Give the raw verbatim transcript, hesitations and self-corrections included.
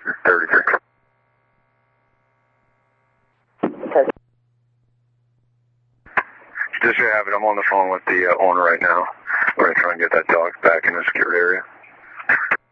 thirty-three. Just so you have it, I'm on the phone with the uh, owner right now. We're going to try and get that dog back in the secured area.